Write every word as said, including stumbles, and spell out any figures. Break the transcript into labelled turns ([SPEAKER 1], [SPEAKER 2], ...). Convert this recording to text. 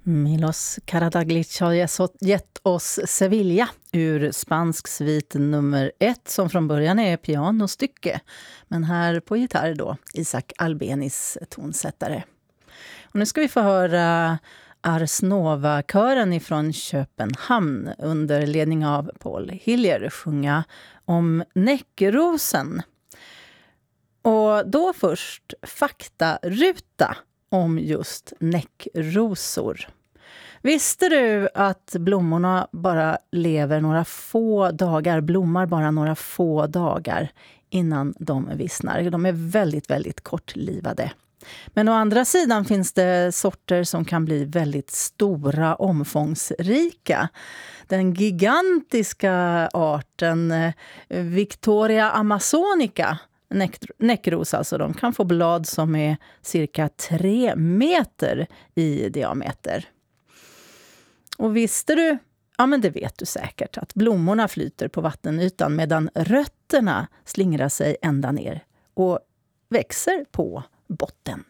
[SPEAKER 1] Milos Karadzic har gett oss Sevilla ur spansk svit nummer ett som från början är pianostycke. Men här på gitarr då, Isaac Albenis tonsättare. Och nu ska vi få höra Ars Nova-kören ifrån Köpenhamn under ledning av Paul Hillier sjunga om näckrosen. Och då först faktaruta om just näckrosor. Visste du att blommorna bara lever några få dagar, blommar bara några få dagar innan de vissnar? De är väldigt, väldigt kortlivade. Men å andra sidan finns det sorter som kan bli väldigt stora, omfångsrika. Den gigantiska arten Victoria amazonica, näckros alltså, de kan få blad som är cirka tre meter i diameter. Och visste du, ja men det vet du säkert, att blommorna flyter på vattenytan medan rötterna slingrar sig ända ner och växer på botten.